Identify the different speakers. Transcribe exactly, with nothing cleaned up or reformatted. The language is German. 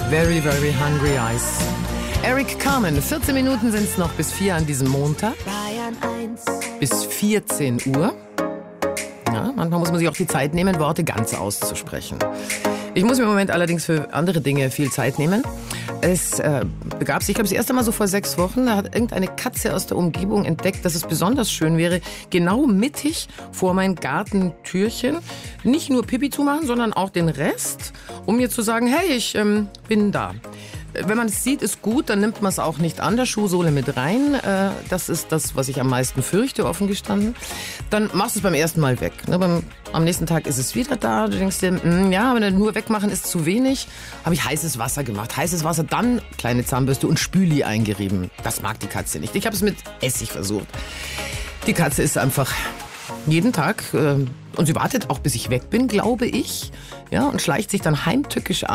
Speaker 1: Very, very hungry eyes. Eric Carmen, vierzehn Minuten sind es noch bis vier an diesem Montag. Bis vierzehn Uhr. Ja, manchmal muss man sich auch die Zeit nehmen, Worte ganz auszusprechen. Ich muss mir im Moment allerdings für andere Dinge viel Zeit nehmen. Es äh, begab sich, ich glaube, das erste Mal so vor sechs Wochen, da hat irgendeine Katze aus der Umgebung entdeckt, dass es besonders schön wäre, genau mittig vor mein Gartentürchen nicht nur Pipi zu machen, sondern auch den Rest, um mir zu sagen, hey, ich ähm, bin da. Wenn man es sieht, ist gut, dann nimmt man es auch nicht an der Schuhsohle mit rein. Äh, das ist das, was ich am meisten fürchte, offen gestanden. Dann machst du es beim ersten Mal weg. Ne, beim, am nächsten Tag ist es wieder da. Du denkst dir, mh, ja, aber nur wegmachen ist zu wenig. Habe ich heißes Wasser gemacht. Heißes Wasser, dann kleine Zahnbürste und Spüli eingerieben. Das mag die Katze nicht. Ich habe es mit Essig versucht. Die Katze ist einfach jeden Tag, äh, und sie wartet auch, bis ich weg bin, glaube ich, ja, und schleicht sich dann heimtückisch an.